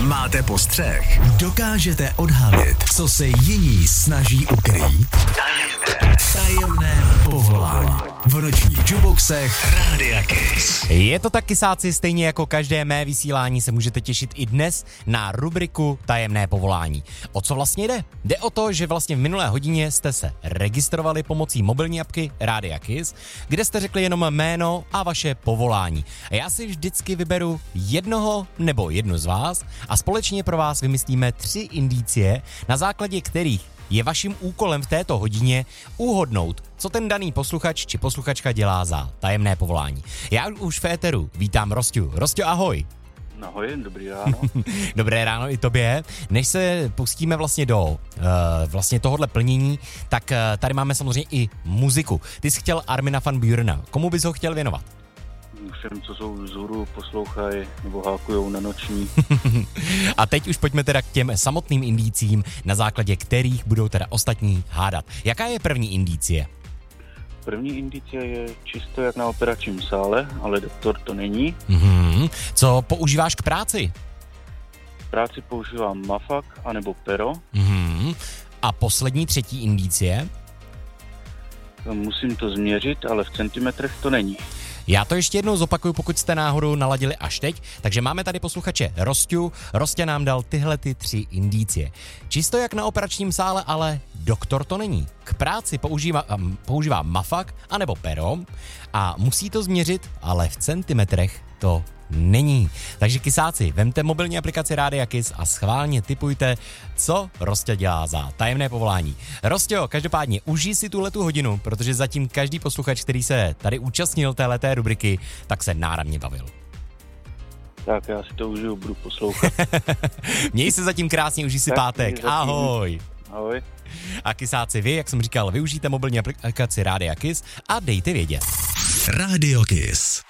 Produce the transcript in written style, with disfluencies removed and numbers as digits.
Máte postřeh? Dokážete odhalit, co se jiní snaží ukrýt? Tajemné povolání. V nočních juboxech Rádia Kiss. Je to tak, kysáci, stejně jako každé mé vysílání se můžete těšit i dnes na rubriku Tajemné povolání. O co vlastně jde? Jde o to, že vlastně v minulé hodině jste se registrovali pomocí mobilní apky Rádia Kiss, kde jste řekli jenom jméno a vaše povolání. A já si vždycky vyberu jednoho nebo jednu z vás a společně pro vás vymyslíme 3 indicie, na základě kterých je vaším úkolem v této hodině uhodnout, co ten daný posluchač či posluchačka dělá za tajemné povolání. Já už v éteru vítám Rosťu. Rosťo, ahoj. Ahoj, dobrý ráno. Dobré ráno i tobě. Než se pustíme vlastně do vlastně tohohle plnění, tak tady máme samozřejmě i muziku. Ty jsi chtěl Armina van Burena. Komu bys ho chtěl věnovat? Všem, co jsou vzhůru, poslouchají nebo hákujou na noční. A teď už pojďme teda k těm samotným indícím, na základě kterých budou teda ostatní hádat. Jaká je první indicie? První indicie je čisto jak na operačním sále, ale doktor to není. Co používáš k práci? V práci používám mafak anebo pero. A poslední, třetí indicie? Musím to změřit, ale v centimetrech to není. Já to ještě jednou zopakuju, pokud jste náhodou naladili až teď. Takže máme tady posluchače Rosťu. Rostě nám dal tyhle 3 indicie. Čisto jak na operačním sále, ale doktor to není. K práci používá mafak anebo pero a musí to změřit, ale v centimetrech to není. Takže kysáci, vemte mobilní aplikaci Rádia Kiss a schválně tipujte, co Rostě dělá za tajemné povolání. Rostě, každopádně užij si tuhletu hodinu, protože zatím každý posluchač, který se tady účastnil téhleté rubriky, tak se náramně bavil. Tak já si to užiju, budu poslouchat. Měj se zatím krásně, užij si pátek. Ahoj. Ahoj. A kysáci, vy, jak jsem říkal, využijte mobilní aplikaci Rádia Kiss a dejte vědět. Rádio Kiss.